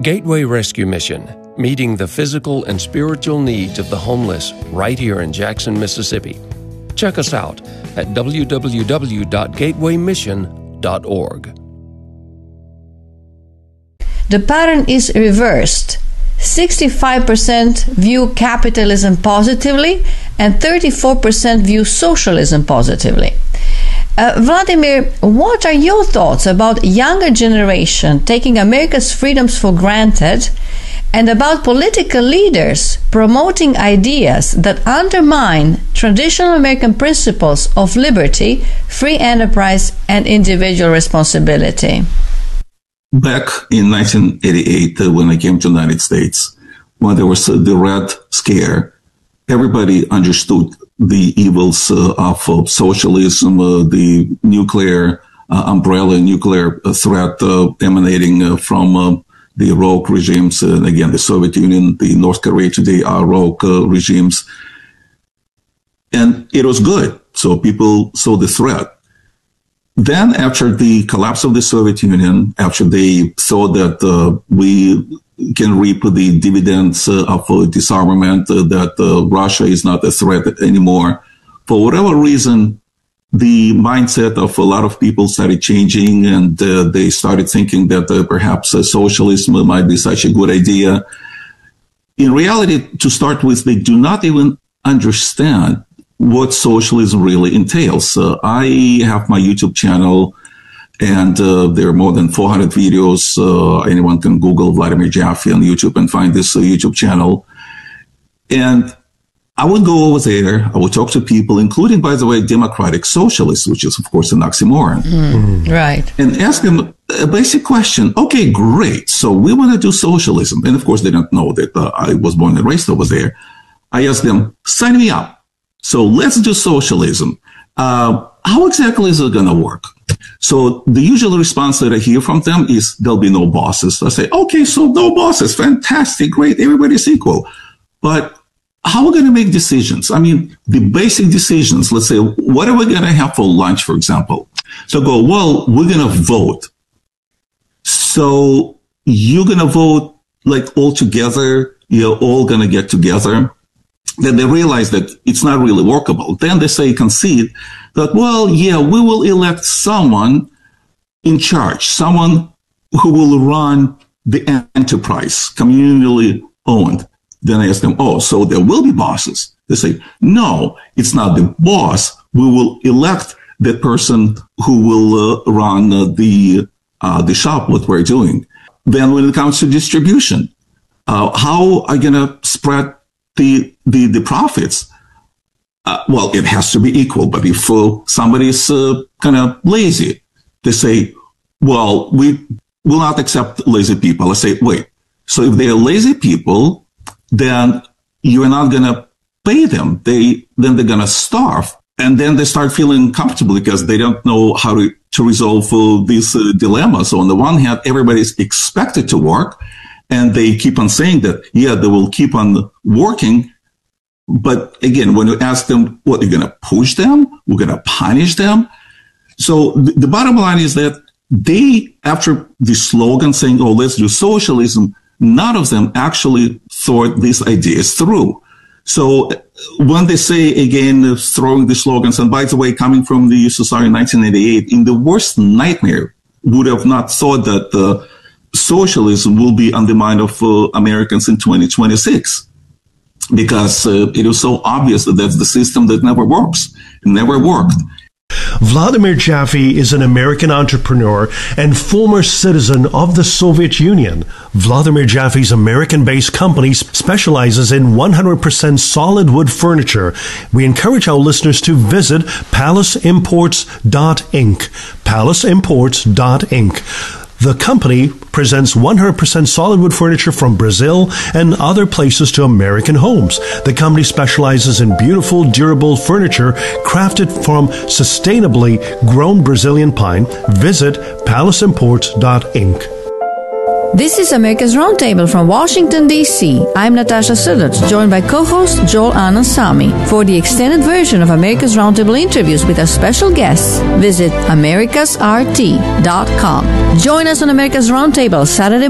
Gateway Rescue Mission, meeting the physical and spiritual needs of the homeless right here in Jackson, Mississippi. Check us out at www.gatewaymission.org. The pattern is reversed. 65% view capitalism positively and 34% view socialism positively. Vladimir, what are your thoughts about younger generation taking America's freedoms for granted and about political leaders promoting ideas that undermine traditional American principles of liberty, free enterprise, and individual responsibility? Back in 1988, when I came to the United States, when there was the Red Scare, everybody understood the evils of socialism, the nuclear umbrella, nuclear threat emanating from the rogue regimes. And again, the Soviet Union, the North Korea today are rogue regimes. And it was good. So people saw the threat. Then after the collapse of the Soviet Union, after they saw that we can reap the dividends of disarmament, that Russia is not a threat anymore, for whatever reason, the mindset of a lot of people started changing, and they started thinking that perhaps socialism might be such a good idea. In reality, to start with, they do not even understand what socialism really entails. I have my YouTube channel, and there are more than 400 videos. Anyone can Google Vladimir Jaffe on YouTube and find this YouTube channel. And I would go over there. I would talk to people, including, by the way, democratic socialists, which is, of course, an oxymoron. Right. And ask them a basic question. Okay, great. So we want to do socialism. And, of course, they don't know that I was born and raised over there. I asked them, sign me up. So let's do socialism. How exactly is it going to work? So the usual response that I hear from them is there'll be no bosses. I say, okay, so no bosses. Fantastic. Great. Everybody's equal. But how are we going to make decisions? I mean, the basic decisions, let's say, what are we going to have for lunch, for example? So go, well, we're going to vote. So you're going to vote like all together. You're all going to get together. Then they realize that it's not really workable. Then they say, concede that, well, yeah, we will elect someone in charge, someone who will run the enterprise, communally owned. Then I ask them, oh, so there will be bosses. They say, no, it's not the boss. We will elect the person who will run the shop, what we're doing. Then when it comes to distribution, how are you going to spread the profits? Well, it has to be equal. But if somebody is kind of lazy, they say, well, we will not accept lazy people. I say, wait, so if they're lazy people, then you're not going to pay them. Then they're going to starve. And then they start feeling comfortable because they don't know how to resolve these dilemmas. So on the one hand, everybody's expected to work. And they keep on saying that, yeah, they will keep on working. But again, when you ask them, what, you're going to push them? We're going to punish them? So the bottom line is that they, after the slogan saying, oh, let's do socialism, none of them actually thought these ideas through. So when they say, again, throwing the slogans, and by the way, coming from the USSR in 1988, in the worst nightmare, would have not thought that socialism will be on the mind of Americans in 2026, because it is so obvious that that's the system that never works. It never worked. Vladimir Jaffe is an American entrepreneur and former citizen of the Soviet Union. Vladimir Jaffe's American-based company specializes in 100% solid wood furniture. We encourage our listeners to visit palaceimports.inc. palaceimports.inc. The company presents 100% solid wood furniture from Brazil and other places to American homes. The company specializes in beautiful, durable furniture crafted from sustainably grown Brazilian pine. Visit palaceimports.inc. This is America's Roundtable from Washington, D.C. I'm Natasha Suddert, joined by co-host Joel Anand-Samy. For the extended version of America's Roundtable interviews with our special guests, visit americasrt.com. Join us on America's Roundtable Saturday